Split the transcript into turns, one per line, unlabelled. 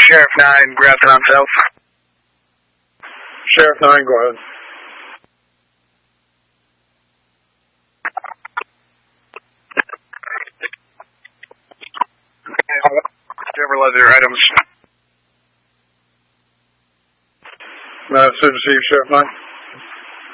Sheriff 9, Grafton on South.
Sheriff 9, go ahead.
Whichever leather items.
Message received, Sheriff 9.